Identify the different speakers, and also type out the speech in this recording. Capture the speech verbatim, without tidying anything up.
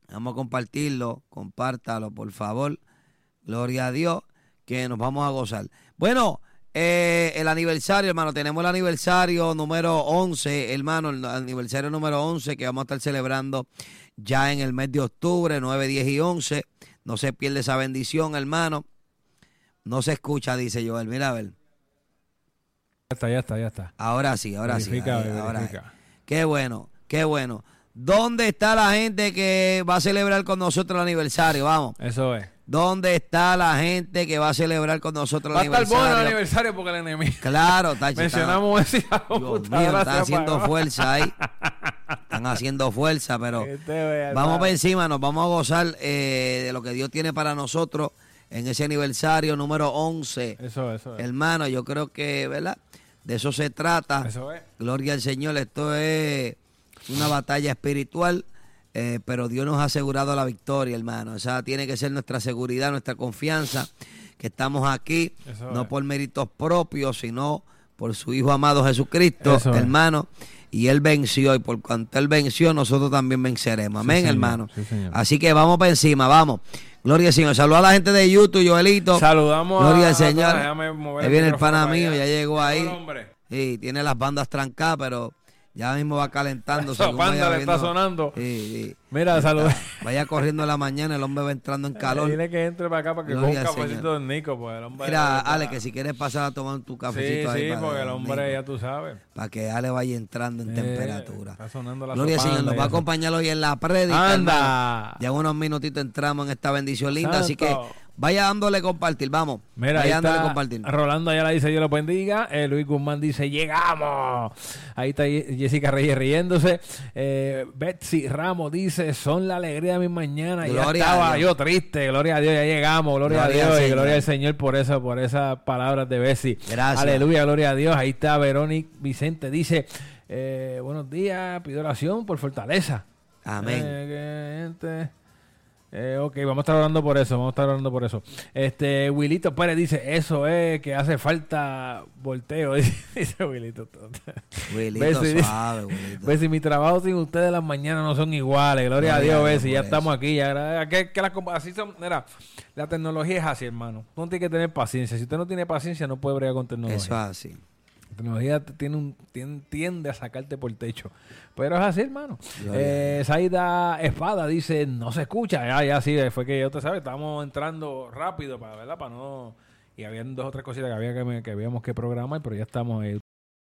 Speaker 1: Vamos a compartirlo, compártalo, por favor. Gloria a Dios, que nos vamos a gozar. Bueno, eh, el aniversario, hermano, tenemos el aniversario número once, hermano, el aniversario número once que vamos a estar celebrando ya en el mes de octubre, nueve, diez y once. No se pierde esa bendición, hermano. No se escucha, dice Joel. Mira, a ver.
Speaker 2: Ya está, ya está, ya está.
Speaker 1: Ahora sí, ahora
Speaker 2: verifica,
Speaker 1: sí. Ahí, ahora
Speaker 2: verifica.
Speaker 1: Qué bueno, qué bueno. ¿Dónde está la gente que va a celebrar con nosotros el aniversario? Vamos.
Speaker 2: Eso es.
Speaker 1: ¿Dónde está la gente que va a celebrar con nosotros el
Speaker 2: va
Speaker 1: aniversario?
Speaker 2: Va a estar bueno el aniversario porque el enemigo.
Speaker 1: Claro, está
Speaker 2: mencionamos eso.
Speaker 1: Dios mío, están haciendo fuerza ahí. Están haciendo fuerza, pero vamos para encima, nos vamos a gozar eh, de lo que Dios tiene para nosotros en ese aniversario número once.
Speaker 2: Eso, eso es.
Speaker 1: Hermano, yo creo que, ¿verdad? De eso se trata.
Speaker 2: Eso es.
Speaker 1: Gloria al Señor, esto es una batalla espiritual, eh, pero Dios nos ha asegurado la victoria, hermano. Esa tiene que ser nuestra seguridad, nuestra confianza, que estamos aquí, Eso no es. por méritos propios, sino por su Hijo amado Jesucristo, Eso hermano. Es. Y Él venció, y por cuanto Él venció, nosotros también venceremos. Amén, sí, hermano. Sí, Así que vamos para encima, vamos. Gloria al Señor. Saludos a la gente de YouTube, Joelito.
Speaker 2: Saludamos
Speaker 1: Gloria
Speaker 2: a,
Speaker 1: al Señor.
Speaker 2: A
Speaker 1: Ahí viene el pana mío, ya llegó ahí.
Speaker 2: Hombre.
Speaker 1: Sí, tiene las bandas trancadas, pero ya mismo va calentando.
Speaker 2: Esa banda le está sonando.
Speaker 1: Sí, sí.
Speaker 2: Mira, saludos.
Speaker 1: Vaya corriendo en la mañana, el hombre va entrando en calor.
Speaker 2: Dile que entre para acá para que coja un cafecito de Nico. Pues el hombre
Speaker 1: Mira, Ale, que si quieres pasar a tomar tu cafecito
Speaker 2: sí,
Speaker 1: ahí.
Speaker 2: Sí, sí, porque el hombre Nico, ya tú sabes.
Speaker 1: Para que Ale vaya entrando en eh, temperatura.
Speaker 2: Está sonando la
Speaker 1: Gloria al Señor, nos va a acompañar hoy en la prédica.
Speaker 2: Anda.
Speaker 1: Ya en unos minutitos entramos en esta bendición linda, Santo. Así que vaya dándole compartir, vamos.
Speaker 2: Mira,
Speaker 1: vaya
Speaker 2: ahí
Speaker 1: dándole
Speaker 2: está
Speaker 1: compartir.
Speaker 2: Rolando Ayala dice, Dios lo bendiga. Eh, Luis Guzmán dice, llegamos. Ahí está Jessica Reyes riéndose. Eh, Betsy Ramos dice, son la alegría de mi mañana.
Speaker 1: Gloria
Speaker 2: ya estaba yo triste. Gloria a Dios, ya llegamos. Gloria, gloria a Dios y gloria al Señor por eso, por esas palabras de Betsy.
Speaker 1: Gracias.
Speaker 2: Aleluya, gloria a Dios. Ahí está Verónica Vicente dice, eh, buenos días, pido oración por fortaleza.
Speaker 1: Amén.
Speaker 2: Eh, gente... Eh, ok, vamos a estar orando por eso, vamos a estar orando por eso. Este, Wilito Pérez dice, eso es que hace falta volteo, dice Wilito.
Speaker 1: Wilito
Speaker 2: Bessie,
Speaker 1: suave, Wilito.
Speaker 2: Bessie, mi trabajo sin ustedes las mañanas no son iguales, gloria, gloria a Dios, Bessie, ya eso. Estamos aquí, ya, que, que la, así son, mira, la tecnología es así, hermano, uno tiene que tener paciencia, si usted no tiene paciencia no puede bregar con tecnología.
Speaker 1: Eso es así.
Speaker 2: La tecnología tiene un, tiende, tiende a sacarte por el techo. Pero es así, hermano. Eh, Saida Espada dice, no se escucha. Ya, ya, sí, fue que yo te sabes, estábamos entrando rápido para, ¿verdad? Para no... Y habían dos o tres cositas que, había que, que habíamos que programar, pero ya estamos ahí.